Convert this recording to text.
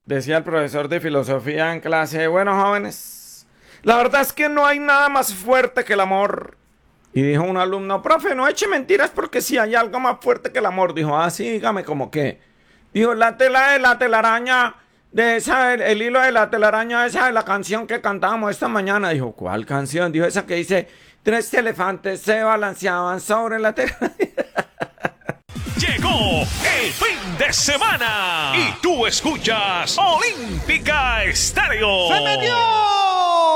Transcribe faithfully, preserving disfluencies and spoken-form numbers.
Decía el profesor de filosofía en clase, bueno, jóvenes, la verdad es que no hay nada más fuerte que el amor. Y dijo un alumno, profe, no eche mentiras porque si hay algo más fuerte que el amor. Dijo, ah, sí, dígame, ¿cómo qué? Dijo, la tela de la telaraña, de esa, el, el hilo de la telaraña esa de la canción que cantábamos esta mañana. Dijo, ¿cuál canción? Dijo, esa que dice, tres elefantes se balanceaban sobre la telaraña. Llegó el fin de semana y tú escuchas Olímpica Estéreo. ¡Se metió!